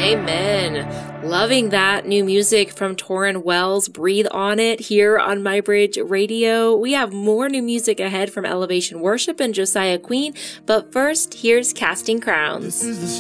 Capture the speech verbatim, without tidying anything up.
Amen. Loving that new music from Tauren Wells, Breathe on It, here on My Bridge Radio. We have more new music ahead from Elevation Worship and Josiah Queen, but first, here's Casting Crowns.